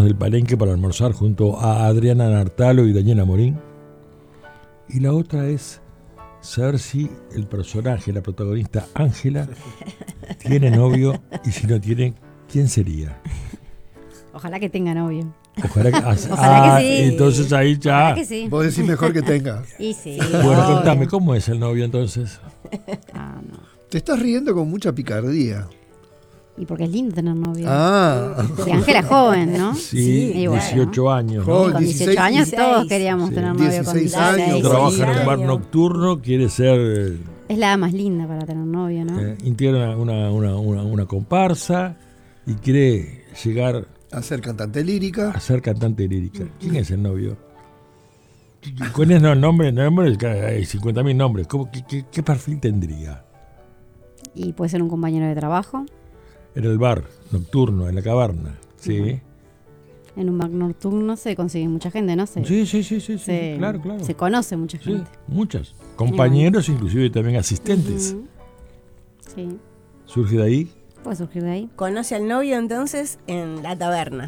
del Palenque para almorzar junto a Adriana Nartalo y Daniela Morín. Y la otra es saber si el personaje, la protagonista Ángela, tiene novio y si no tiene, ¿quién sería? Ojalá que tenga novio. Ojalá que, Ojalá que sí. Entonces ahí ya. Ojalá que sí. Vos decís mejor que tenga. Y sí. Bueno, obvio. contame, ¿cómo es el novio entonces? No. Te estás riendo con mucha picardía. Y porque es lindo tener novio. Ah, Y Ángela es joven, ¿no? Sí, y bueno. 18 años, ¿no? Joven. Y con 18 16, años todos 16. queríamos Sí. tener novio con 16 años. Trabaja en un bar años. nocturno, quiere ser, Es la más linda para tener novio, ¿no? integra una comparsa y quiere llegar a ser cantante lírica. a ser cantante lírica. ¿Quién es el novio? ¿Cuál es el nombre? Hay 50.000 nombres. ¿Qué perfil tendría? Y puede ser un compañero de trabajo. En el bar nocturno, en la caverna. Sí. En un bar nocturno se consigue mucha gente, ¿no? Sí, claro. Se conoce mucha Sí, gente. muchas. Compañeros, inclusive también asistentes. Ujú. Sí, ¿Surge de ahí? puede surgir de ahí. Conoce al novio entonces en la taberna.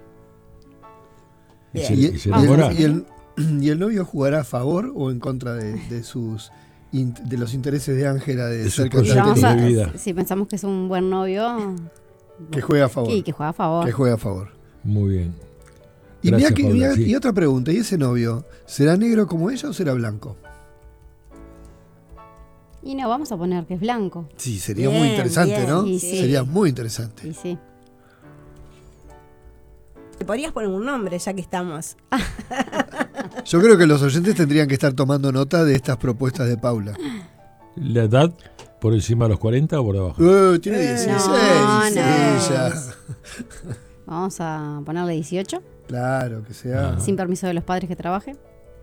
¿Y Bien. se, Y, y se y enamora? y el novio jugará a favor o en contra de sus de los intereses de Ángela de De ser sus Y cantante proyectos vamos de lírica? vida. si pensamos que es un buen novio, Que juegue a favor. y que juega a favor. Que juegue a favor. Muy bien. Y, Gracias, mirá Paula, sí. y otra pregunta, ¿y ese novio será negro como ella o será blanco? Y no, vamos a poner que es blanco. Sí, sería Bien, muy interesante, bien, ¿no? y sí. Sería muy interesante. Y sí. Te podrías poner un nombre ya que estamos. Yo creo que los oyentes tendrían que estar tomando nota de estas propuestas de Paula. ¿La edad por encima de los 40 o por debajo? Tiene 16. No, sí, no. ya. Vamos a ponerle 18, Claro, que sea. Ah. sin permiso de los padres que trabaje.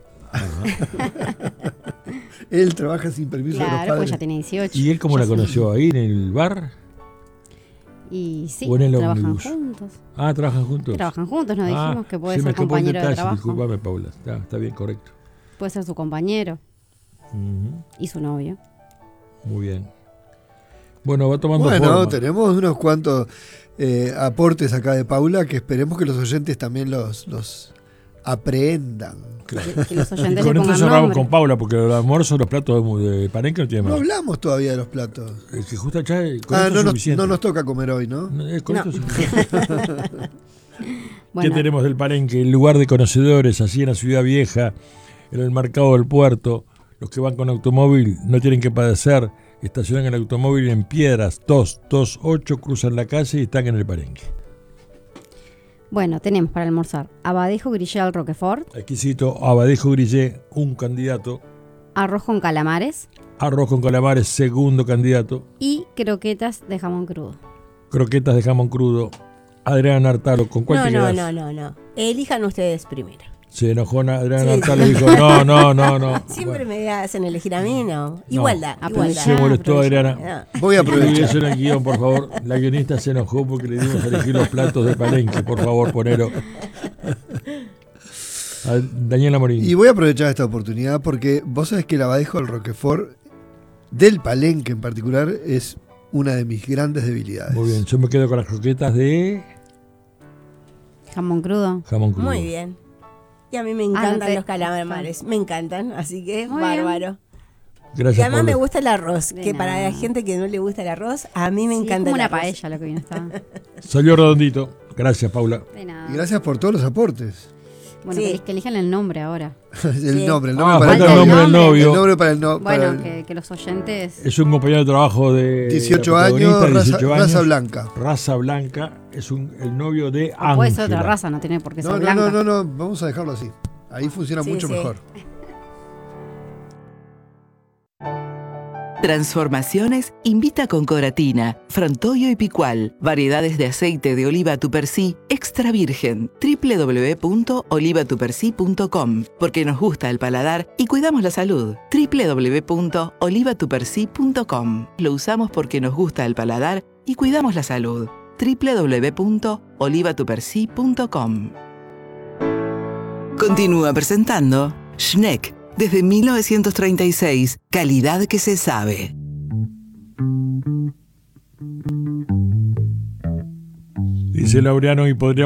Él trabaja sin permiso de los Claro, pues padres. ya tiene 18. ¿Y él cómo Ya la son- conoció? ¿Ahí en el bar? Y sí, ¿O en el trabajan ómnibus? juntos. Ah, ¿trabajan juntos? Trabajan juntos, nos dijimos que puede sí, me ser escapó un compañero de detalle, trabajo. discúlpame, Paula. Está bien, correcto. Puede ser su compañero Ujú, y su novio. muy bien. Bueno, va tomando Bueno, forma. tenemos unos cuantos aportes acá de Paula que esperemos que los oyentes también los aprehendan. Que los Y oyentes con le esto pongan cerramos nombre. con Paula, porque el almuerzo, los platos de Palenque no tiene No más. hablamos todavía de los platos. Es que justo ya con Ah, esto no es nos, suficiente. no nos toca comer hoy, ¿no? Con No. esto es suficiente. Bueno, ¿Qué tenemos del Palenque? El lugar de conocedores, así en la ciudad vieja, en el mercado del puerto. Los que van con automóvil no tienen que padecer. Estacionan el automóvil en Piedras 228, cruzan la calle y están en el Palenque. bueno, tenemos para almorzar abadejo grillé al roquefort, Exquisito, abadejo grillé, un candidato. arroz con calamares Arroz con calamares, segundo candidato. y croquetas de jamón crudo. Croquetas de jamón crudo. Adriana Artalo, ¿con cuál te quedas? No. Elijan ustedes primero. Se enojó Adriana Sí. Artalo y dijo, no. Siempre Bueno, me hacen elegir a mí, ¿no? Igualdad, Aprovechá. se igualdad. molestó aprovechá. Adriana. No. Voy a Escribí aprovechar. eso en el guión, por favor. La guionista se enojó porque le dimos a elegir los platos de Palenque. Por favor, ponelo. A Daniela Morín. Y voy a aprovechar esta oportunidad porque vos sabés que el abadejo del Roquefort, del Palenque en particular, es una de mis grandes debilidades. Muy bien, yo me quedo con las croquetas de Jamón crudo. jamón crudo. Muy bien. Y a mí me encantan no te- los calamares, me encantan, así que Muy bien. bárbaro. Y Gracias, además me Paula. gusta el arroz, De que para nada. la gente que no le gusta el arroz, a mí me Sí, encanta como el una arroz. paella lo que viene está. Salió redondito. Gracias, Paula. De nada. Y gracias por todos los aportes. Bueno, Sí. que elijan el nombre ahora. el nombre Ah, para falta el el nombre novio. del novio. El nombre para el novio. Bueno, que los oyentes... Es un compañero de trabajo de 18 la años, protagonista, 18 años, raza blanca. Raza blanca, es el novio de Ángela. Puede ser otra raza, no tiene por qué ser No, blanca. no, vamos a dejarlo así. Ahí funciona Sí, mucho sí. mejor. Transformaciones invita con Coratina, Frantoio y Picual, variedades de aceite de oliva Tupercí extra virgen, www.olivatupercí.com, porque nos gusta el paladar y cuidamos la salud. www.olivatupercí.com. Lo usamos porque nos gusta el paladar y cuidamos la salud. www.olivatupercí.com. Continúa presentando Schneck. Desde 1936, calidad que se sabe. Dice Laureano, y podríamos